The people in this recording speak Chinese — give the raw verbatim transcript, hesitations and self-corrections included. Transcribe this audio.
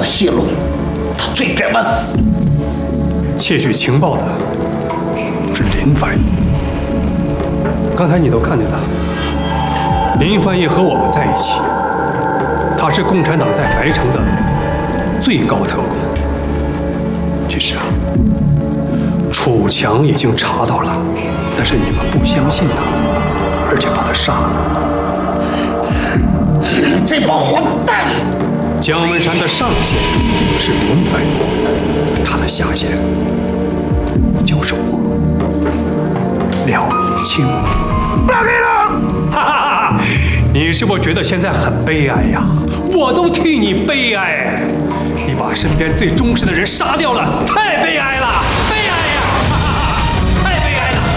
泄露，他罪该万死。 窃取情报的是林翻译，刚才你都看见了，林翻译和我们在一起，他是共产党在白城的最高特工。其实啊，楚强已经查到了，但是你们不相信他，而且把他杀了。 这帮混蛋！ 姜文山的上线是林翻译，他的下线就是我，廖以清。不要给他！哈哈哈！你是不是觉得现在很悲哀呀？我都替你悲哀，你把身边最忠实的人杀掉了，太悲哀了，悲哀呀！哈哈哈！太悲哀了。